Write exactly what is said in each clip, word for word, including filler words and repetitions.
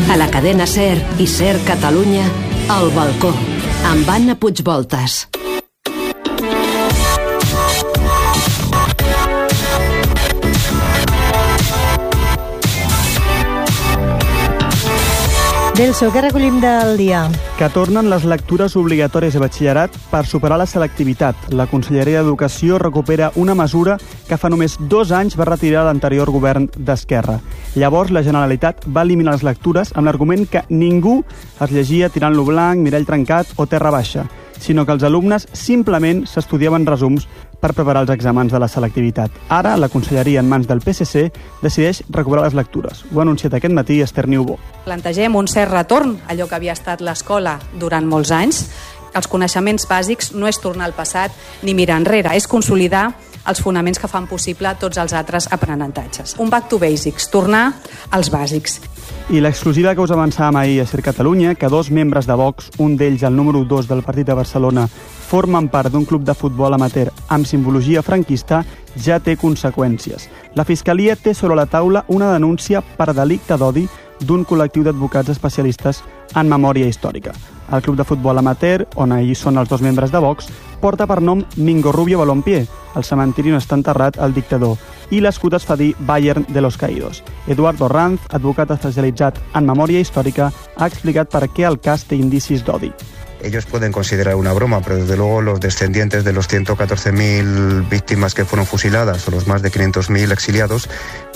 A la cadena SER i SER Catalunya, El Balcó, amb Anna Puigvoltas. Delso, què recollim del dia? Que tornen les lectures obligatòries de batxillerat per superar la selectivitat. La Conselleria d'Educació recupera una mesura que fa només dos anys va retirar l'anterior govern d'Esquerra. Llavors, la Generalitat va eliminar les lectures amb l'argument que ningú es llegia tirant-lo blanc, mirall trencat o terra baixa, sinó que els alumnes simplement s'estudiaven resums per preparar els exàmens de la selectivitat. Ara, la Conselleria, en mans del P S C, decideix recuperar les lectures. Ho ha anunciat aquest matí Esther Niubó. Plantegem un cert retorn, allò que havia estat l'escola durant molts anys. Els coneixements bàsics no és tornar al passat ni mirar enrere, és consolidar els fonaments que fan possible tots els altres aprenentatges. Un back to basics, tornar als bàsics. I l'exclusiva que us avançàvem ahir a SER Catalunya, que dos membres de Vox, un d'ells el número dos del Partit de Barcelona, formen part d'un club de futbol amateur amb simbologia franquista, ja té conseqüències. La Fiscalia té sobre la taula una denúncia per delicte d'odi d'un col·lectiu d'advocats especialistes en memòria històrica. El club de futbol amateur, on ahir són els dos membres de Vox, porta per nom Mingo Rubio Balompié, el cementiri on està enterrat el dictador, i l'escut es fa dir Bayern de los Caídos. Eduardo Ranz, advocat especialitzat en memòria històrica, ha explicat per què el cas té indicis d'odi. Ellos pueden considerar una broma, pero desde luego los descendientes de los ciento catorce mil víctimas que fueron fusiladas o los más de quinientos mil exiliados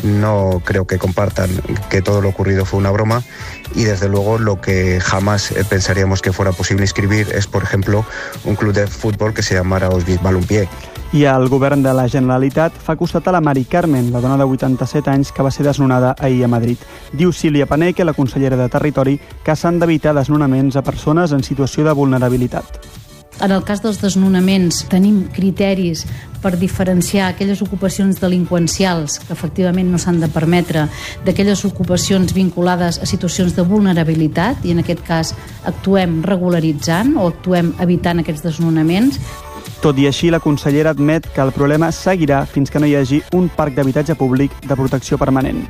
no creo que compartan que todo lo ocurrido fue una broma, y desde luego lo que jamás pensaríamos que fuera posible inscribir es, por ejemplo, un club de fútbol que se llamara Auschwitz Balompié. I el govern de la Generalitat fa costat a la Mari Carmen, la dona de vuitanta-set anys que va ser desnonada ahir a Madrid. Diu Sílvia Paneque, la consellera de Territori, que s'han d'evitar desnonaments a persones en situació de vulnerabilitat. En el cas dels desnonaments tenim criteris per diferenciar aquelles ocupacions delinqüencials que efectivament no s'han de permetre d'aquelles ocupacions vinculades a situacions de vulnerabilitat, i en aquest cas actuem regularitzant o actuem evitant aquests desnonaments. Tot i així, la consellera admet que el problema seguirà fins que no hi hagi un parc d'habitatge públic de protecció permanent.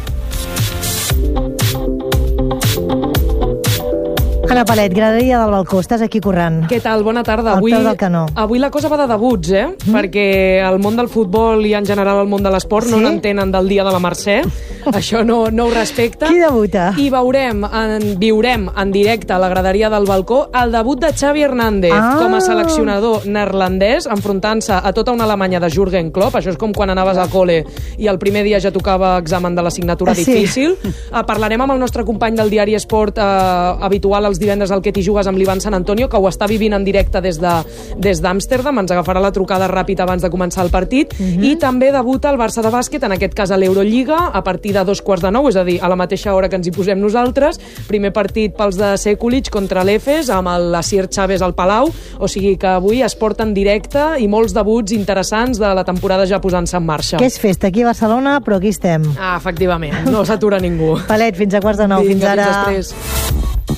Anna Palet, graderia del Balcó, estàs aquí corrent. Què tal? Bona tarda. Al Avui, peu del canó. Avui la cosa va de debuts, eh? Mm. Perquè el món del futbol i en general el món de l'esport sí? no n'entenen del dia de la Mercè. Això no, no ho respecta. Qui debuta? I veurem, en, viurem en directe a la graderia del Balcó el debut de Xavi Hernández ah. com a seleccionador neerlandès, enfrontant-se a tota una Alemanya de Jürgen Klopp. Això és com quan anaves a col·le i el primer dia ja tocava examen de l'assignatura sí. difícil. Uh, parlarem amb el nostre company del diari Esport uh, habitual els divendres al que t'hi jugues amb l'Ivan San Antonio, que ho està vivint en directe des de des d'Amsterdam. Ens agafarà la trucada ràpid abans de començar el partit. Uh-huh. I també debuta el Barça de bàsquet, en aquest cas a l'Eurolliga, a partir de dos quarts de nou, és a dir, a la mateixa hora que ens hi posem nosaltres. Primer partit pels de Sekulic contra l'Efes, amb l'Asier Chávez al Palau, o sigui que avui es porta en directe i molts debuts interessants de la temporada ja posant-se en marxa. Que és festa aquí a Barcelona, però aquí estem. Ah, efectivament, no s'atura ningú. Palet, fins a quarts de nou, Vinga, fins ara. Fins després.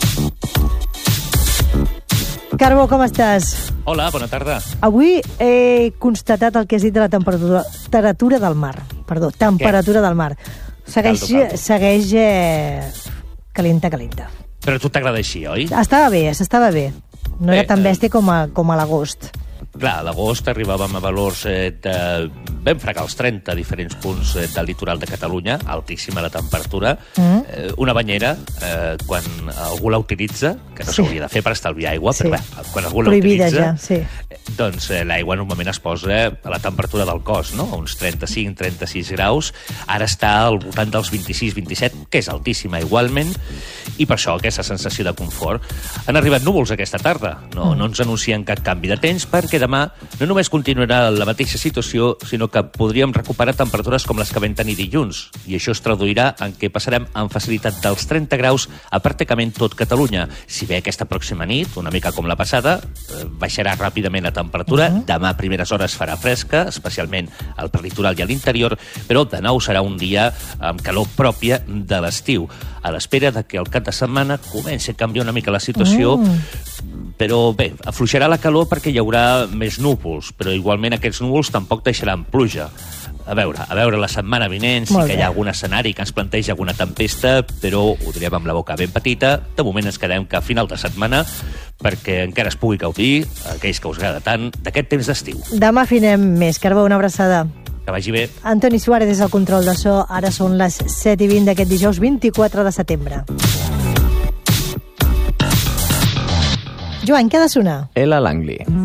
Carbo, com estàs? Hola, bona tarda. Avui he constatat el que has dit de la temperatura, temperatura del mar. Perdó, temperatura Què? del mar. Segueix, caldo, caldo. segueix eh, calenta, calenta. Però a tu t'agrada així, oi? Estava bé, s'estava bé. No bé, era tan bèstia com a, com a l'agost. Clar, a l'agost arribàvem a valors eh, de... Vam fregar els trenta diferents punts eh, del litoral de Catalunya, altíssima la temperatura. Mm. Eh, una banyera, eh, quan algú la utilitza, que no s'hauria sí. de fer per estalviar aigua, sí. però bé, quan algú Prohibida la utilitza, ja, sí. eh, doncs eh, l'aigua normalment es posa a la temperatura del cos, no? Uns trenta-cinc trenta-sis graus. Ara està al voltant dels vint-i-sis vint-i-set, que és altíssima igualment, i per això aquesta sensació de confort. Han arribat núvols aquesta tarda, no, mm. no ens anuncien cap canvi de temps, perquè demà no només continuarà la mateixa situació, sinó que podríem recuperar temperatures com les que vam tenir dilluns. I això es traduirà en què passarem amb facilitat dels trenta graus a pràcticament tot Catalunya. Si bé aquesta pròxima nit, una mica com la passada, baixarà ràpidament la temperatura. Uh-huh. Demà a primeres hores farà fresca, especialment al prelitoral i a l'interior, però de nou serà un dia amb calor pròpia de l'estiu, a l'espera de que el cap de setmana comenci a canviar una mica la situació. Uh-huh. Però bé, afluixarà la calor perquè hi haurà més núvols, però igualment aquests núvols tampoc deixaran pluja. a veure, a veure la setmana vinent, sí que hi ha algun escenari que ens planteja alguna tempesta, però ho diríem amb la boca ben petita. De moment ens quedem que a final de setmana, perquè encara es pugui gaudir, aquells que us agrada tant, d'aquest temps d'estiu. Demà afinem més. Carbó, una abraçada. Que vagi bé. Antoni Suárez és el control de so. Ara són les set i vint d'aquest dijous vint-i-quatre de setembre. Joan, què ha de sonar? Ella Langley.